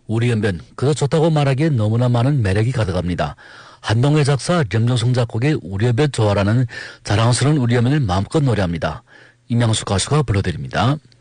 우리의 면 그저 좋다고 말하기엔 너무나 많은 매력이 가득합니다. 한동회 작사, 염정성 작곡의 우리의 면 좋아라는 자랑스러운 우리의 면을 마음껏 노래합니다. 임양수 가수가 불러드립니다.